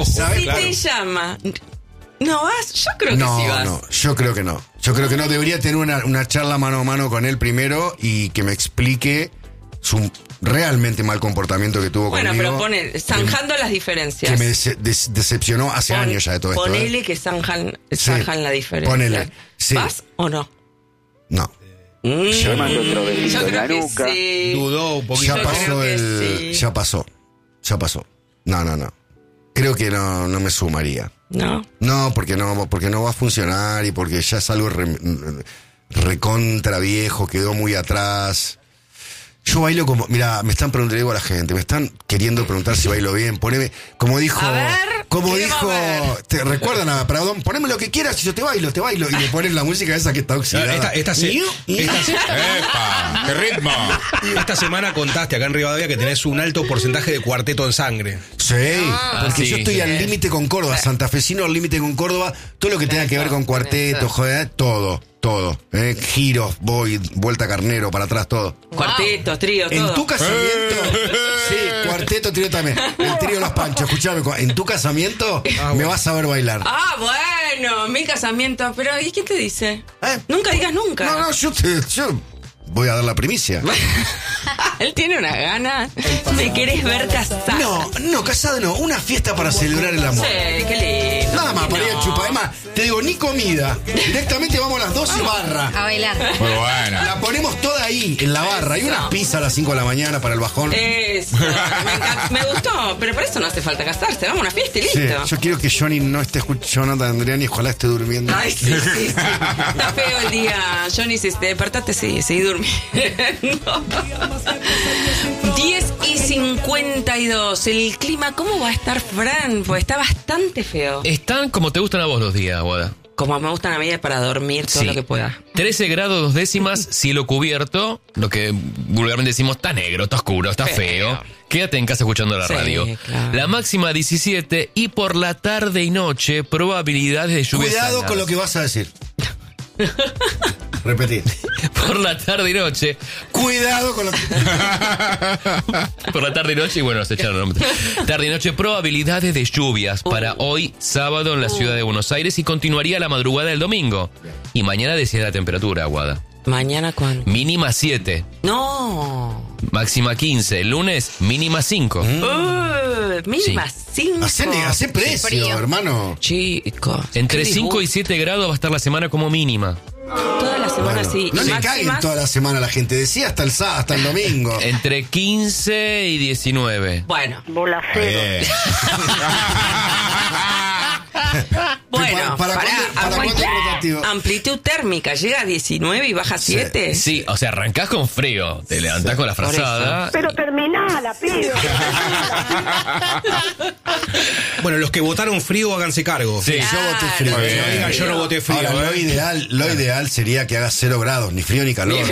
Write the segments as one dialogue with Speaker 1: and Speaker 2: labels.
Speaker 1: ¿Sabes?
Speaker 2: Si te llama, ¿no vas? Yo creo que sí vas.
Speaker 1: No, yo creo que no. Yo creo que no. Debería tener una charla mano a mano con él primero y que me explique su realmente mal comportamiento que tuvo conmigo.
Speaker 2: Bueno, pero zanjando las diferencias.
Speaker 1: Que me decepcionó hace años ya de todo esto.
Speaker 2: Ponele que zanjan la diferencia.
Speaker 1: Ponele. Sí.
Speaker 2: ¿Vas o no?
Speaker 1: No.
Speaker 3: Yo mando otro besito
Speaker 2: Yo
Speaker 3: en la
Speaker 2: creo
Speaker 3: nuca.
Speaker 2: que sí.
Speaker 4: Dudó un poquito.
Speaker 1: Ya pasó
Speaker 2: sí.
Speaker 1: Ya pasó. No. Creo que no me sumaría.
Speaker 2: ¿No?
Speaker 1: No, porque no va a funcionar y porque ya es algo recontra viejo, quedó muy atrás. Yo bailo como, mira, me están preguntando, digo a la gente, me están queriendo preguntar si bailo bien, poneme, como dijo,
Speaker 2: A ver,
Speaker 1: ¿te recuerdan a Pradón? Poneme lo que quieras y yo te bailo, y me ponen la música esa que está oxidada.
Speaker 4: ¡Epa! ¡Qué ritmo! Esta semana contaste acá en Rivadavia que tenés un alto porcentaje de cuarteto en sangre.
Speaker 1: Sí, porque yo estoy al límite con Córdoba, santafesino al límite con Córdoba, todo lo que tenga que ver con cuarteto, joder, todo. Giros, vuelta carnero, para atrás, todo.
Speaker 2: Cuartetos, tríos, todo.
Speaker 1: En tu casamiento, sí, cuarteto, trío también. El trío Los Panchos, escuchame, en tu casamiento me vas a ver bailar.
Speaker 2: Ah, bueno, mi casamiento, pero ¿y quién te dice? Nunca digas nunca.
Speaker 1: No, yo voy a dar la primicia.
Speaker 2: Él tiene una gana. ¿Te querés ver casada?
Speaker 1: No, casada no, una fiesta para celebrar el amor.
Speaker 2: Sí, qué lindo.
Speaker 1: Nada más, para ir a chupar. Además, te digo, ni comida. Directamente vamos a las 12 barra.
Speaker 5: A bailar.
Speaker 4: Muy buena.
Speaker 1: La ponemos toda ahí, en la barra. Hay unas pizzas a las 5 de la mañana para el bajón.
Speaker 2: Eso, me gustó, pero por eso no hace falta casarse. Vamos a una fiesta y listo.
Speaker 1: Sí, yo quiero que Johnny no esté escuchando, Jonathan Andriani, ojalá esté durmiendo.
Speaker 2: Ay, sí. Está feo el día. Johnny, si te despertaste, seguí durmiendo. 10:52. El clima, ¿cómo va a estar, Fran? Pues está bastante feo.
Speaker 6: Están como te gustan a vos los días, Guada.
Speaker 2: Como me gustan a mí, para dormir todo lo que pueda.
Speaker 6: 13 grados 2 décimas, cielo cubierto, lo que vulgarmente decimos, está negro, está oscuro, está feo. Quédate en casa escuchando la radio.
Speaker 2: Claro.
Speaker 6: La máxima 17 y por la tarde y noche probabilidades de lluvias.
Speaker 1: Cuidado con lo que vas a decir. Repetir.
Speaker 6: Por la tarde y noche.
Speaker 1: Cuidado con lo que...
Speaker 6: Por la tarde y noche, y bueno, se echaron. Tarde y noche, probabilidades de lluvias para hoy, sábado, en la ciudad de Buenos Aires y continuaría la madrugada del domingo. Y mañana decía la temperatura, Guada.
Speaker 2: ¿Mañana cuándo?
Speaker 6: Mínima 7.
Speaker 2: No.
Speaker 6: Máxima 15. El lunes, mínima 5.
Speaker 2: Mínima 5.
Speaker 1: Hacé precio,
Speaker 5: Frío.
Speaker 1: hermano.
Speaker 2: Chicos.
Speaker 6: Entre
Speaker 2: qué
Speaker 6: 5 y 7 grados va a estar la semana como mínima.
Speaker 2: Toda la semana sí.
Speaker 1: No
Speaker 2: ¿Y
Speaker 1: le
Speaker 2: máximas?
Speaker 1: caguen toda la semana a la gente. Decía hasta el sábado, hasta el domingo.
Speaker 6: Entre 15 y 19.
Speaker 2: Bueno.
Speaker 3: Bola cero.
Speaker 2: Bueno,
Speaker 1: ¿Para cuándo es rotativo?
Speaker 2: amplitud térmica, llega a 19 y baja a 7.
Speaker 6: Sí, o sea, arrancás con frío, te levantás con la frazada.
Speaker 3: Pero terminala, pido.
Speaker 4: Bueno, los que votaron frío, háganse cargo.
Speaker 6: Sí.
Speaker 1: Yo voté frío.
Speaker 4: Que no digan, yo no voté frío.
Speaker 1: Ahora, lo ideal sería que haga 0 grados, ni frío ni calor.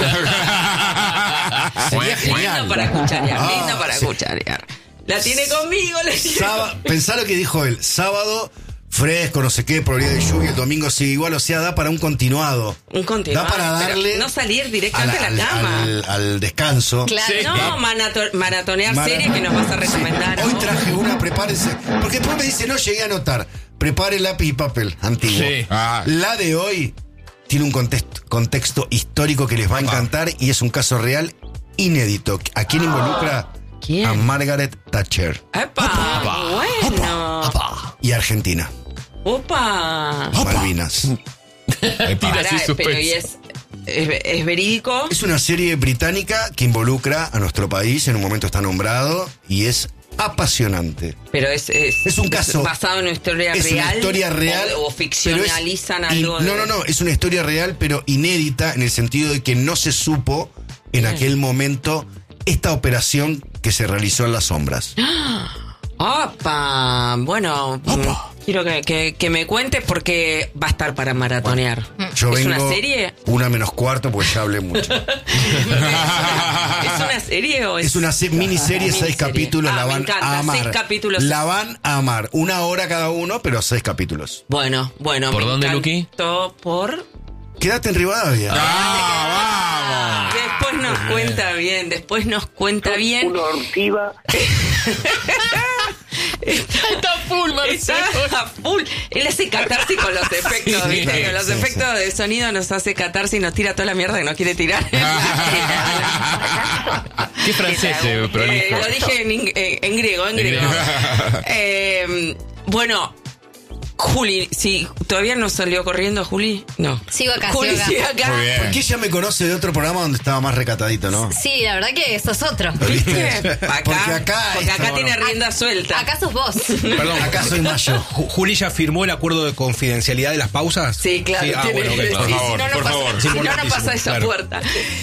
Speaker 1: Sería genial.
Speaker 2: Lindo para cucharear,
Speaker 1: Ah,
Speaker 2: lindo para
Speaker 1: sí.
Speaker 2: cucharear. La tiene conmigo, la tiene
Speaker 1: Pensá lo que dijo él. Sábado, fresco, no sé qué, probabilidad de lluvia. El domingo sigue igual, o sea, da para un continuado.
Speaker 2: Un continuado.
Speaker 1: Da para
Speaker 2: pero
Speaker 1: darle
Speaker 2: no salir directamente a la cama.
Speaker 1: al descanso.
Speaker 5: Claro.
Speaker 2: No, maratonear series que nos vas a recomendar.
Speaker 1: Hoy
Speaker 2: ¿no?
Speaker 1: traje una, prepárense. Porque después me dice, no llegué a anotar. Prepare lápiz y papel antiguo.
Speaker 6: Sí.
Speaker 1: La de hoy tiene un contexto histórico que les va a encantar y es un caso real inédito. ¿A quién involucra?
Speaker 2: ¿Quién?
Speaker 1: A Margaret Thatcher.
Speaker 2: ¡Epa! Bueno.
Speaker 1: Y Argentina.
Speaker 2: ¡Opa!
Speaker 1: Malvinas.
Speaker 2: Pará,
Speaker 6: así suspenso.
Speaker 2: pero ¿y es verídico?
Speaker 1: Es una serie británica que involucra a nuestro país, en un momento está nombrado, y es apasionante.
Speaker 2: Pero es
Speaker 1: un caso.
Speaker 2: basado en una historia
Speaker 1: Es
Speaker 2: real.
Speaker 1: una historia real.
Speaker 2: O ficcionalizan algo.
Speaker 1: No, es una historia real, pero inédita en el sentido de que no se supo en aquel momento esta operación que se realizó en las sombras.
Speaker 2: ¡Opa! Bueno, quiero que me cuentes porque va a estar para maratonear.
Speaker 1: Yo
Speaker 2: ¿Es
Speaker 1: vengo
Speaker 2: una serie?
Speaker 1: 1:45 porque ya hablé mucho.
Speaker 2: ¿Es una serie o
Speaker 1: Es una miniserie, 6
Speaker 2: miniserie?
Speaker 1: capítulos, la
Speaker 2: Me
Speaker 1: van
Speaker 2: encanta,
Speaker 1: a amar.
Speaker 2: 6 capítulos.
Speaker 1: La van a amar. 1 hora cada uno, pero 6 capítulos.
Speaker 2: Bueno.
Speaker 6: ¿Por
Speaker 2: me
Speaker 6: dónde, Luqui?
Speaker 2: encantó. Por...
Speaker 1: Quédate en Rivadavia.
Speaker 2: Después nos cuenta bien,
Speaker 3: Una ortiva.
Speaker 2: Está full, Marcelo. Está full. Él hace catarsis con los efectos,
Speaker 6: Sí,
Speaker 2: ¿viste?
Speaker 6: sí,
Speaker 2: Con los efectos de sonido nos hace catarsis y nos tira toda la mierda que no quiere tirar.
Speaker 6: Qué francés, prolijo.
Speaker 2: Lo dije en griego, bueno, Juli, si todavía no salió corriendo, Juli, no.
Speaker 5: Sigo acá,
Speaker 2: Juli,
Speaker 5: sigo acá.
Speaker 2: sigue acá.
Speaker 7: Muy bien.
Speaker 1: Porque ella me conoce de otro programa donde estaba más recatadito, ¿no?
Speaker 5: Sí, la verdad que sos otro.
Speaker 2: ¿Viste?
Speaker 1: Porque acá
Speaker 2: tiene rienda suelta.
Speaker 5: Acá sos vos.
Speaker 4: Perdón,
Speaker 1: Acá soy más yo.
Speaker 4: Juli ya firmó el acuerdo de confidencialidad de las pausas.
Speaker 2: Sí, claro.
Speaker 4: Bueno, ok.
Speaker 7: Por favor,
Speaker 2: si no,
Speaker 7: por favor.
Speaker 2: Si no, no
Speaker 4: Importantísimo,
Speaker 2: pasa esa
Speaker 4: claro.
Speaker 2: puerta.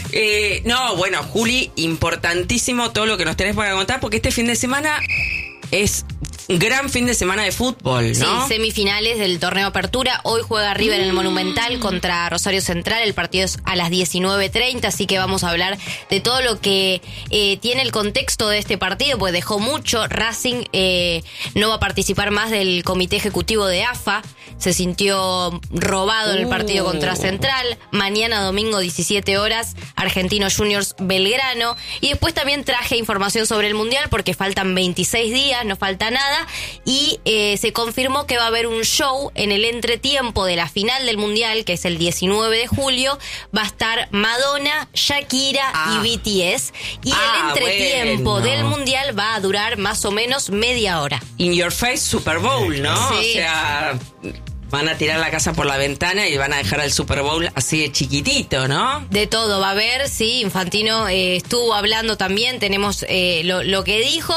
Speaker 2: No, bueno, Juli, importantísimo todo lo que nos tenés para contar, porque este fin de semana es un gran fin de semana de fútbol, ¿no?
Speaker 5: Sí, semifinales del torneo Apertura. Hoy juega River en el Monumental contra Rosario Central. El partido es a las 19:30, así que vamos a hablar de todo lo que tiene el contexto de este partido, pues dejó mucho. Racing no va a participar más del comité ejecutivo de AFA. Se sintió robado en el partido contra Central. Mañana domingo 17 horas, Argentinos Juniors Belgrano. Y después también traje información sobre el Mundial porque faltan 26 días, no falta nada. Y se confirmó que va a haber un show en el entretiempo de la final del Mundial, que es el 19 de julio. Va a estar Madonna, Shakira y BTS. Y el entretiempo del Mundial va a durar más o menos media hora.
Speaker 2: In your face Super Bowl, ¿no?
Speaker 5: Sí.
Speaker 2: O sea, van a tirar la casa por la ventana y van a dejar el Super Bowl así de chiquitito, ¿no?
Speaker 5: De todo va a haber, sí. Infantino estuvo hablando también, tenemos lo que dijo.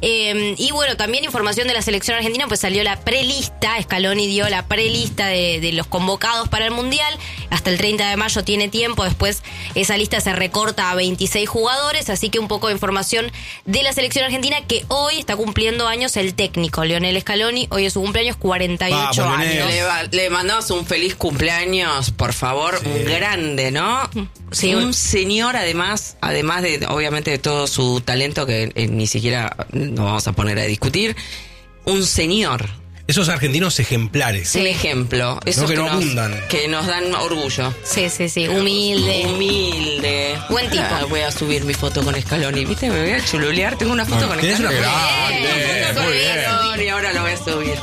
Speaker 5: Y bueno, también información de la selección argentina, pues salió la prelista. Scaloni dio la prelista de los convocados para el Mundial. Hasta el 30 de mayo tiene tiempo, después esa lista se recorta a 26 jugadores, así que un poco de información de la selección argentina, que hoy está cumpliendo años el técnico, Lionel Scaloni. Hoy es su cumpleaños, 48
Speaker 4: Vamos,
Speaker 5: años.
Speaker 4: Lionel.
Speaker 2: Le mandamos un feliz cumpleaños, por favor, un grande, ¿no?
Speaker 5: Sí,
Speaker 2: un señor, además de, obviamente, de todo su talento que ni siquiera nos vamos a poner a discutir, un señor.
Speaker 4: Esos argentinos ejemplares.
Speaker 2: Un ejemplo. Esos
Speaker 4: que no abundan.
Speaker 2: Que nos dan orgullo.
Speaker 5: Sí, humilde.
Speaker 2: Humilde.
Speaker 5: Buen tipo.
Speaker 2: Voy a subir mi foto con Scaloni. ¿Viste? Me voy a chululear. Tengo una foto con
Speaker 4: ¿tenés una
Speaker 2: Scaloni.
Speaker 7: foto?
Speaker 2: Con
Speaker 7: Muy bien.
Speaker 2: Scaloni, ahora lo voy a subir.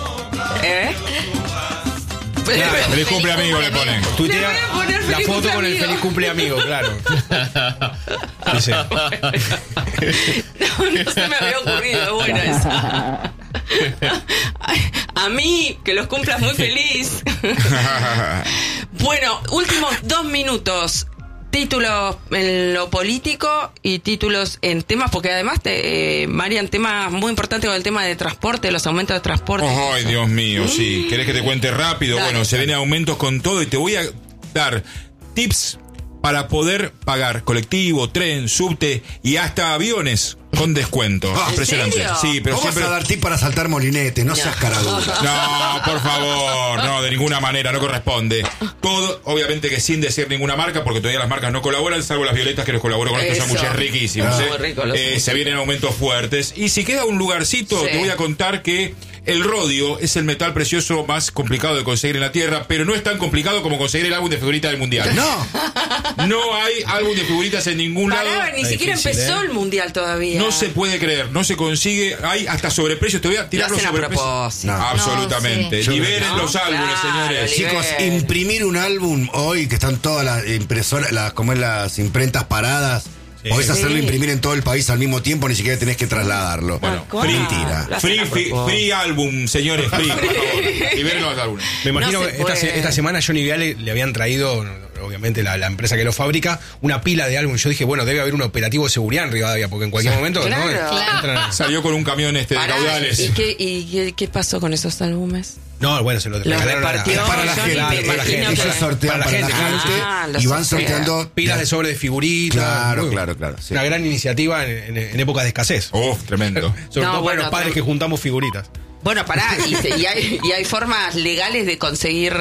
Speaker 7: Feliz cumple amigo le ponen.
Speaker 4: Tuitea
Speaker 2: Le voy a poner
Speaker 4: la
Speaker 2: feliz
Speaker 4: foto con el
Speaker 2: cumpleamigo.
Speaker 4: feliz cumpleamigo, claro. Dice,
Speaker 2: No se me había ocurrido, es buena esa. A mí, que los cumplas muy feliz. Bueno, últimos 2 minutos. Títulos en lo político y títulos en temas, porque además, Marian, temas muy importantes con el tema de transporte, los aumentos de transporte.
Speaker 7: Ay, Dios mío, sí. ¿Querés que te cuente rápido?
Speaker 2: Dale.
Speaker 7: Bueno, se vienen aumentos con todo y te voy a dar tips para poder pagar colectivo, tren, subte y hasta aviones con descuento.
Speaker 1: Ah, ¿en
Speaker 7: Impresionante.
Speaker 2: serio?
Speaker 7: Sí, pero
Speaker 1: ¿Cómo vas
Speaker 7: siempre...
Speaker 1: a dar tip para saltar molinete? No seas caradura.
Speaker 7: No, por favor, no, de ninguna manera, no corresponde. Todo, obviamente que sin decir ninguna marca, porque todavía las marcas no colaboran, salvo las violetas que les colaboró con estos
Speaker 2: Eso.
Speaker 7: sándwiches riquísimos.
Speaker 2: Muy rico, los sándwiches.
Speaker 7: Se vienen aumentos fuertes. Y si queda un lugarcito,
Speaker 2: Sí.
Speaker 7: te voy a contar que el rodio es el metal precioso más complicado de conseguir en la Tierra, pero no es tan complicado como conseguir el álbum de figuritas del Mundial.
Speaker 1: No.
Speaker 7: No hay álbum de figuritas en ningún lado.
Speaker 2: Pará, ni siquiera
Speaker 4: difícil,
Speaker 2: empezó el mundial todavía.
Speaker 7: No se puede creer, no se consigue, hay hasta sobreprecios, te voy a tirar
Speaker 2: Lo
Speaker 7: los
Speaker 2: hacen a
Speaker 7: sobreprecios.
Speaker 2: propósito.
Speaker 1: No.
Speaker 7: Absolutamente.
Speaker 5: No, sí.
Speaker 7: Liberen
Speaker 2: No,
Speaker 7: los álbumes,
Speaker 2: claro,
Speaker 7: señores.
Speaker 1: Chicos,
Speaker 2: Bien.
Speaker 1: imprimir un álbum hoy, que están todas las impresoras, las imprentas paradas,
Speaker 4: Sí.
Speaker 1: podés hacerlo imprimir en todo el país al mismo tiempo, ni siquiera tenés que trasladarlo.
Speaker 7: Bueno,
Speaker 2: ¿Cuál?
Speaker 1: mentira.
Speaker 2: Lo hacen a propósito.
Speaker 7: Free álbum, señores, free, por favor. Liberen los álbumes.
Speaker 4: me imagino
Speaker 2: No se
Speaker 4: que
Speaker 2: puede.
Speaker 4: esta semana a Johnny Viale le habían traído, obviamente la empresa que lo fabrica, una pila de álbum. Yo dije, bueno, debe haber un operativo de seguridad en Rivadavia, porque en cualquier momento
Speaker 2: Claro.
Speaker 4: entran-
Speaker 7: Salió con un camión de
Speaker 2: Pará,
Speaker 7: caudales.
Speaker 2: ¿Y qué pasó con esos álbumes?
Speaker 4: No, bueno, se lo
Speaker 2: Los
Speaker 4: regalaron
Speaker 2: repartió
Speaker 1: para la
Speaker 2: Johnny,
Speaker 1: gente,
Speaker 2: me
Speaker 4: para la
Speaker 2: imagino
Speaker 4: gente.
Speaker 2: que-
Speaker 1: Ellos sortean para la gente,
Speaker 2: los
Speaker 1: y van
Speaker 2: sortean.
Speaker 1: sorteando
Speaker 4: pilas de sobre de figuritas.
Speaker 1: Claro,
Speaker 4: Muy-
Speaker 1: claro, sí.
Speaker 4: Una gran iniciativa en épocas de escesés.
Speaker 7: Uf, tremendo.
Speaker 4: Sobre
Speaker 2: No,
Speaker 4: todo para
Speaker 2: bueno,
Speaker 4: los padres que juntamos figuritas.
Speaker 2: Bueno, pará, y hay formas legales de conseguir...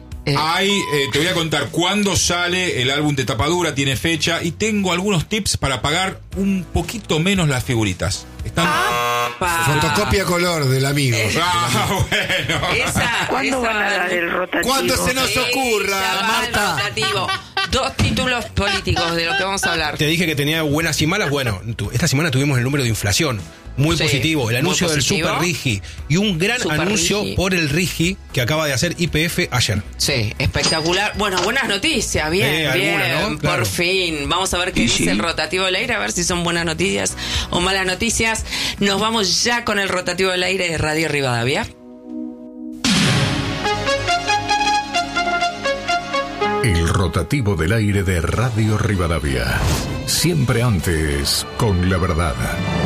Speaker 7: Te voy a contar cuándo sale el álbum de tapadura, tiene fecha y tengo algunos tips para pagar un poquito menos las figuritas. Están...
Speaker 1: fotocopia color del amigo.
Speaker 7: Bueno.
Speaker 3: ¿Cuándo van a dar el rotativo?
Speaker 1: Cuando se nos ocurra,
Speaker 2: Ya va el
Speaker 1: Marta.
Speaker 2: rotativo. 2 títulos políticos de lo que vamos a hablar.
Speaker 4: Te dije que tenía buenas y malas. Bueno, esta semana tuvimos el número de inflación. Muy
Speaker 2: Sí,
Speaker 4: positivo. El anuncio
Speaker 2: muy
Speaker 4: del
Speaker 2: positivo.
Speaker 4: Super Rigi. Y un gran
Speaker 2: Super
Speaker 4: anuncio
Speaker 2: Rigi.
Speaker 4: por el Rigi que acaba de hacer YPF ayer.
Speaker 2: Sí, espectacular. Bueno, buenas noticias, bien,
Speaker 4: alguna,
Speaker 2: bien,
Speaker 4: ¿no? Claro.
Speaker 2: por fin. Vamos a ver qué dice el rotativo del aire, a ver si son buenas noticias o malas noticias. Nos vamos ya con el rotativo del aire de Radio Rivadavia.
Speaker 8: El rotativo del aire de Radio Rivadavia. Siempre antes con la verdad.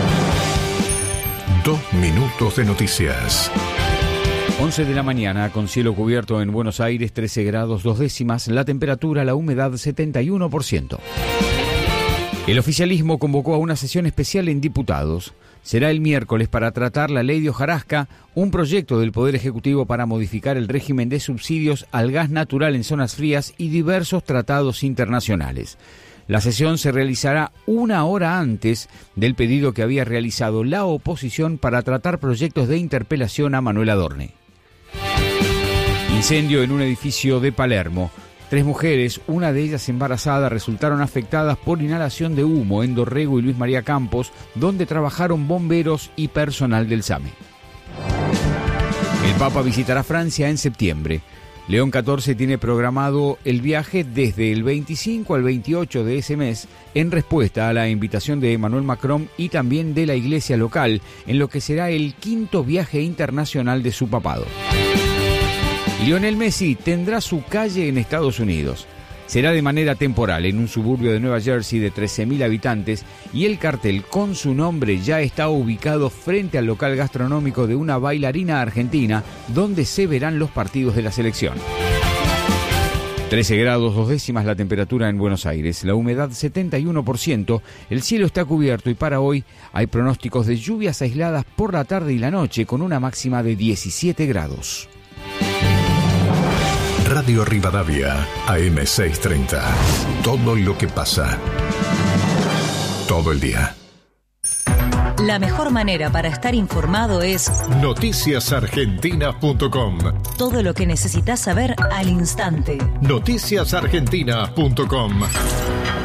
Speaker 8: 2 minutos de noticias.
Speaker 9: 11 de la mañana, con cielo cubierto en Buenos Aires, 13 grados 2 décimas, la temperatura, la humedad 71%. El oficialismo convocó a una sesión especial en diputados. Será el miércoles para tratar la ley de hojarasca, un proyecto del Poder Ejecutivo para modificar el régimen de subsidios al gas natural en zonas frías y diversos tratados internacionales. La sesión se realizará 1 hora antes del pedido que había realizado la oposición para tratar proyectos de interpelación a Manuel Adorne. Incendio en un edificio de Palermo. 3 mujeres, una de ellas embarazada, resultaron afectadas por inhalación de humo en Dorrego y Luis María Campos, donde trabajaron bomberos y personal del SAME. El Papa visitará Francia en septiembre. León XIV tiene programado el viaje desde el 25 al 28 de ese mes en respuesta a la invitación de Emmanuel Macron y también de la iglesia local, en lo que será el 5º viaje internacional de su papado. Lionel Messi tendrá su calle en Estados Unidos. Será de manera temporal en un suburbio de Nueva Jersey de 13.000 habitantes y el cartel con su nombre ya está ubicado frente al local gastronómico de una bailarina argentina donde se verán los partidos de la selección. 13 grados 2 décimas la temperatura en Buenos Aires, la humedad 71%, el cielo está cubierto y para hoy hay pronósticos de lluvias aisladas por la tarde y la noche con una máxima de 17 grados.
Speaker 8: Radio Rivadavia, AM630. Todo lo que pasa. Todo el día.
Speaker 10: La mejor manera para estar informado es
Speaker 8: noticiasargentina.com.
Speaker 10: todo lo que necesitas saber al instante.
Speaker 8: Noticiasargentina.com.